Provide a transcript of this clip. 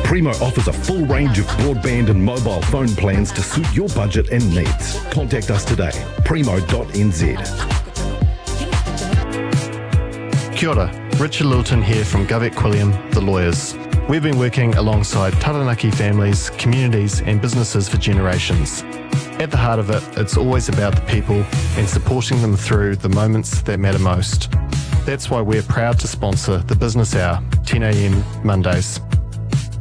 Primo offers a full range of broadband and mobile phone plans to suit your budget and needs. Contact us today, primo.nz. Kia ora, Richard Littleton here from Govett Quilliam, the lawyers. We've been working alongside Taranaki families, communities and businesses for generations. At the heart of it, it's always about the people and supporting them through the moments that matter most. That's why we're proud to sponsor the Business Hour, 10 a.m. Mondays.